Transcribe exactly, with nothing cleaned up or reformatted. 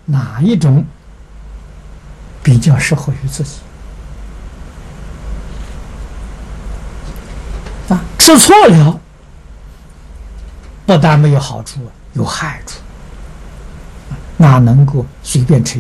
哪一种比较适合于自己啊？吃错了，不但没有好处，有害处，哪能够随便吃？